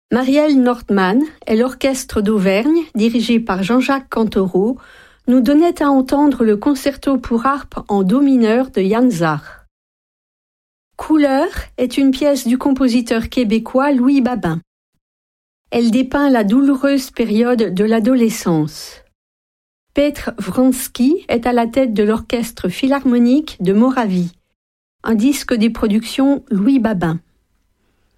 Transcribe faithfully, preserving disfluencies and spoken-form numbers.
Marielle Nordman et l'Orchestre d'Auvergne, dirigé par Jean-Jacques Cantoreau, nous donnaient à entendre le concerto pour harpe en do mineur de Jan Zach. Couleur est une pièce du compositeur québécois Louis Babin. Elle dépeint la douloureuse période de l'adolescence. Petr Vronsky est à la tête de l'Orchestre philharmonique de Moravie, un disque des productions Louis Babin.